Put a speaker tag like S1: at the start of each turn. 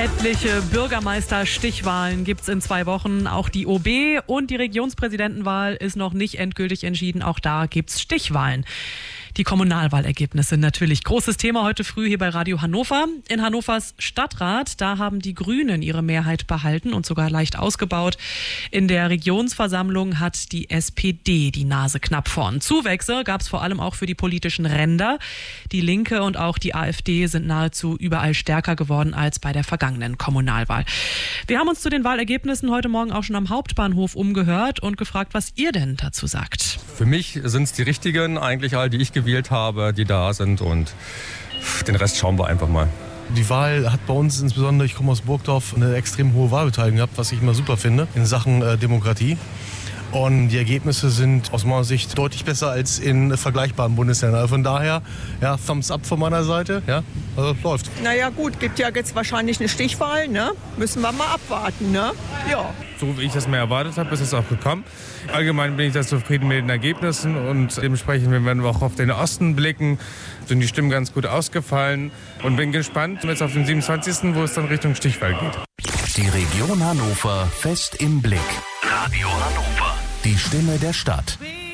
S1: Etliche Bürgermeister-Stichwahlen gibt es in 2 Wochen. Auch die OB- und die Regionspräsidentenwahl ist noch nicht endgültig entschieden. Auch da gibt es Stichwahlen. Die Kommunalwahlergebnisse natürlich. Großes Thema heute früh hier bei Radio Hannover. In Hannovers Stadtrat, da haben die Grünen ihre Mehrheit behalten und sogar leicht ausgebaut. In der Regionsversammlung hat die SPD die Nase knapp vorn. Zuwächse gab es vor allem auch für die politischen Ränder. Die Linke und auch die AfD sind nahezu überall stärker geworden als bei der vergangenen Kommunalwahl. Wir haben uns zu den Wahlergebnissen heute Morgen auch schon am Hauptbahnhof umgehört und gefragt, was ihr denn dazu sagt.
S2: Für mich sind es die richtigen, eigentlich all, die ich gewählt habe, die da sind, und den Rest schauen wir einfach mal.
S3: Die Wahl hat bei uns insbesondere, ich komme aus Burgdorf, eine extrem hohe Wahlbeteiligung gehabt, was ich immer super finde in Sachen Demokratie. Und die Ergebnisse sind aus meiner Sicht deutlich besser als in vergleichbaren Bundesländern. Also von daher, ja, Thumbs up von meiner Seite, ja, also läuft.
S4: Naja gut, gibt ja jetzt wahrscheinlich eine Stichwahl, ne? Müssen wir mal abwarten, ne? Ja.
S5: So wie ich das mir erwartet habe, ist es auch gekommen. Allgemein bin ich da zufrieden mit den Ergebnissen und dementsprechend, wenn wir auch auf den Osten blicken, sind die Stimmen ganz gut ausgefallen und bin gespannt jetzt auf den 27., wo es dann Richtung Stichwahl geht.
S6: Die Region Hannover fest im Blick. Radio Hannover. Die Stimme der Stadt.